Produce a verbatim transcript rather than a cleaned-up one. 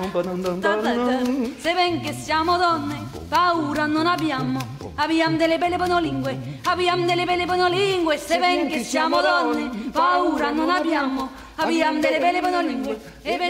Se ven che siamo donne, paura non abbiamo, abbiamo delle belle monolingue, abbiamo delle belle monolingue. Se ven che siamo donne, paura non abbiamo, abbiamo delle belle monolingue. E